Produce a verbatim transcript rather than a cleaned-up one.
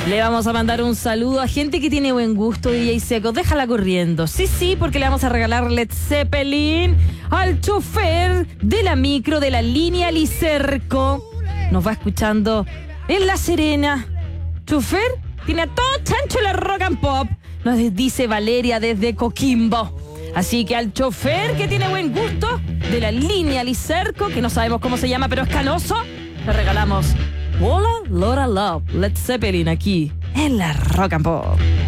Le vamos a mandar un saludo a gente que tiene buen gusto, D J Seco. Déjala corriendo. Sí, sí, porque le vamos a regalar Led Zeppelin al chofer de la micro de la línea Licerco. Nos va escuchando en La Serena. Chofer tiene a todo chancho la rock and pop. Nos dice Valeria desde Coquimbo. Así que al chofer que tiene buen gusto de la línea Licerco, que no sabemos cómo se llama, pero es canoso, le regalamos Hola, Laura Love, Led Zeppelin aquí en la Rock and Pop.